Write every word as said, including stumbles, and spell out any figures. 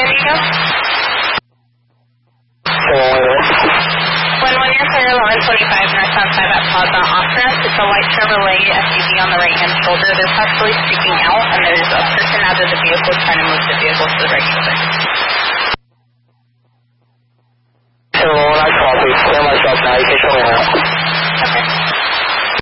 radio? one one year clear, eleven twenty-five, northbound five at Plaza off-ramp. It's a white Chevrolet S U V on the right-hand shoulder. They're partially speaking out, and there's a person out of the vehicle trying to move the vehicle to the right shoulder.